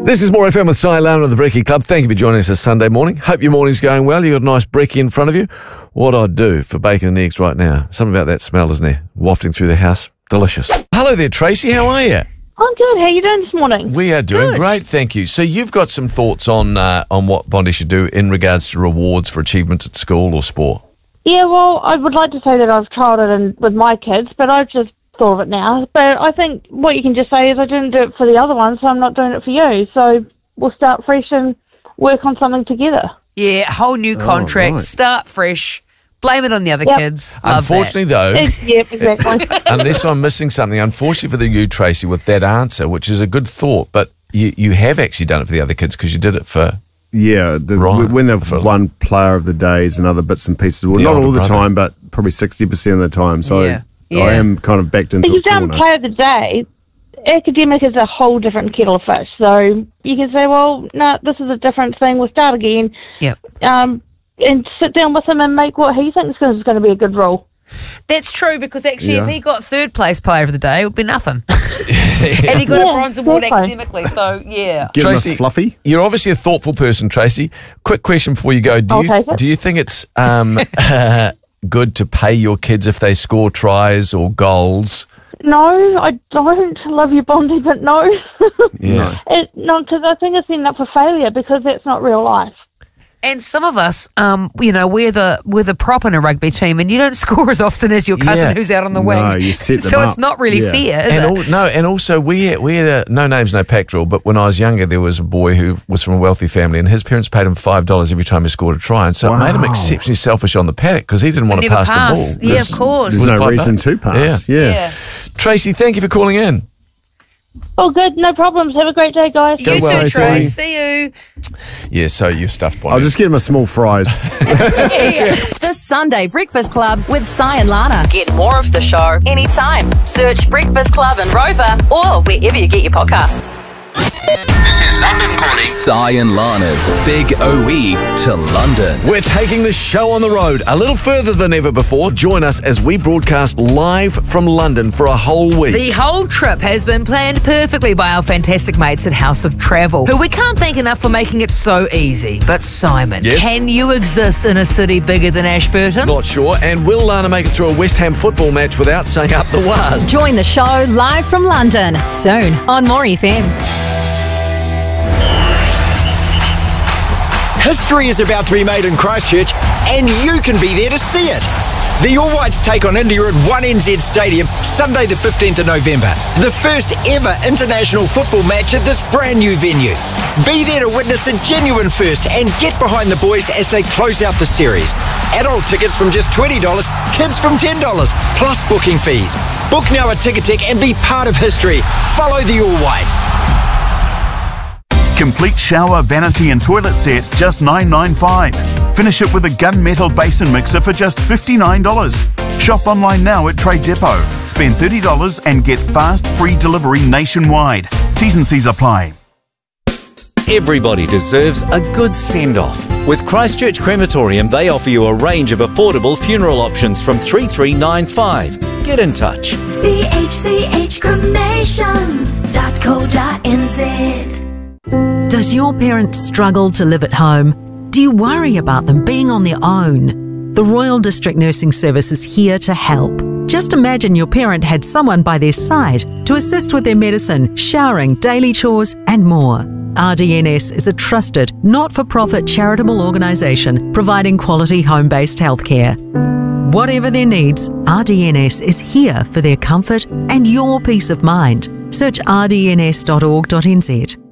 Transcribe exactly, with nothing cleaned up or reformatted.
This is More F M with Si Lana of the Brekkie Club. Thank you for joining us this Sunday morning. Hope your morning's going well. You got a nice brekkie in front of you. What I'd do for bacon and eggs right now. Something about that smell, isn't there? Wafting through the house. Delicious. Hello there, Tracy. How are you? I'm good. How are you doing this morning? We are doing Good. great, thank you. So you've got some thoughts on uh, on what Bondi should do in regards to rewards for achievements at school or sport? Yeah, well, I would like to say that I've tried it in, with my kids, but I've just thought of it now. But I think what you can just say is I didn't do it for the other one, so I'm not doing it for you. So we'll start fresh and work on something together. Yeah, whole new contract, right. Start fresh, blame it on the other Yep. kids. Love Unfortunately, though, Yep, exactly. unless I'm missing something, unfortunately for the you, Tracy, with that answer, which is a good thought, but you, you have actually done it for the other kids because you did it for... Yeah, the, Right. when they've For- won player of the days and other bits and pieces. Well, The not older all the brother. time, but probably sixty percent of the time. So Yeah. Yeah. I am kind of backed into If a you've done corner. play of the day, academic is a whole different kettle of fish. So you can say, well, no, this is a different thing. We'll start again. Yep. Um, and sit down with him and make what he thinks is going to be a good rule. That's true, because actually Yeah. if he got third place player of the day, it would be nothing. And he got Yeah, a bronze award definitely. academically, so yeah. Give Tracy, him a fluffy. You're obviously a thoughtful person, Tracy. Quick question before you go. Do I'll you take it. do you think it's um, good to pay your kids if they score tries or goals? No, I don't love you, Bondi, but no. Yeah. it, no, because I think it's setting up for failure because that's not real life. And some of us, um, you know, we're the we're the prop in a rugby team, and you don't score as often as your cousin Yeah. who's out on the No, wing. you set them so up. it's not really Yeah. fair, is And it? al- no, and also we had, we had a no names, no pact rule. But when I was younger, there was a boy who was from a wealthy family, and his parents paid him five dollars every time he scored a try, and so it made him Wow. exceptionally selfish on the paddock because he didn't want to Never pass, pass. the ball. Yeah, This- of course. was There's it no five reason bucks? to pass. Yeah. yeah. Tracy, thank you for calling in. Oh, good. No problems. Have a great day, guys. You well, too, Trey. Tracy. See you. Yeah, so you're stuffed by I'll just get him a small fries. Yeah. The Sunday Breakfast Club with Si and Lana. Get more of the show anytime. Search Breakfast Club and Rover or wherever you get your podcasts. London calling. Si and Lana's Big O E to London. We're taking the show on the road a little further than ever before. Join us as we broadcast live from London for a whole week. The whole trip has been planned perfectly by our fantastic mates at House of Travel, who we can't thank enough for making it so easy. But Simon, Yes? can you exist in a city bigger than Ashburton? Not sure. And will Lana make it through a West Ham football match without saying up the waz? Join the show live from London soon on More F M. History is about to be made in Christchurch, and you can be there to see it. The All Whites take on India at one N Z Stadium Sunday the fifteenth of November, the first ever international football match at this brand new venue. Be there to witness a genuine first and get behind the boys as they close out the series. Adult tickets from just twenty dollars, kids from ten dollars, plus booking fees. Book now at Ticketek and be part of history. Follow the All Whites. Complete shower, vanity and toilet set, just nine ninety-five. Finish it with a gunmetal basin mixer for just fifty-nine dollars. Shop online now at Trade Depot. Spend thirty dollars and get fast, free delivery nationwide. T's and C's apply. Everybody deserves a good send-off. With Christchurch Crematorium, they offer you a range of affordable funeral options from three three nine five. Get in touch. C H C H cremations dot co dot n z. Does your parents struggle to live at home? Do you worry about them being on their own? The Royal District Nursing Service is here to help. Just imagine your parent had someone by their side to assist with their medicine, showering, daily chores and more. R D N S is a trusted, not-for-profit charitable organisation providing quality home-based healthcare. Whatever their needs, R D N S is here for their comfort and your peace of mind. Search r d n s dot org dot n z.